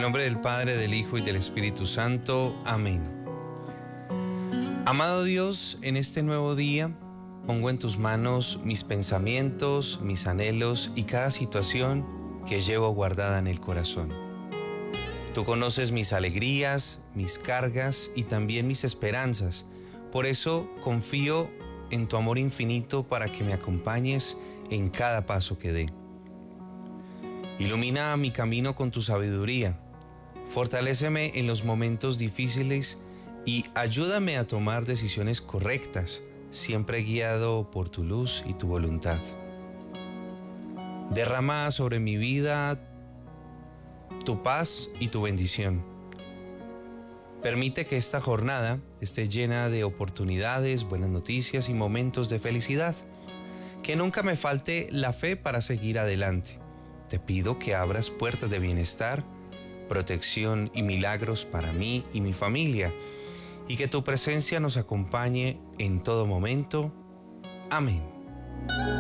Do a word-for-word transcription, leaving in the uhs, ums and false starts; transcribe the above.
nombre del Padre, del Hijo y del Espíritu Santo. Amén. Amado Dios, en este nuevo día pongo en tus manos mis pensamientos, mis anhelos y cada situación que llevo guardada en el corazón. Tú conoces mis alegrías, mis cargas y también mis esperanzas. Por eso confío en tu amor infinito para que me acompañes en cada paso que dé. Ilumina mi camino con tu sabiduría. Fortaléceme en los momentos difíciles y ayúdame a tomar decisiones correctas, siempre guiado por tu luz y tu voluntad. Derrama sobre mi vida tu paz y tu bendición. Permite que esta jornada esté llena de oportunidades, buenas noticias y momentos de felicidad. Que nunca me falte la fe para seguir adelante. Te pido que abras puertas de bienestar, protección y milagros para mí y mi familia, y que tu presencia nos acompañe en todo momento. Amén.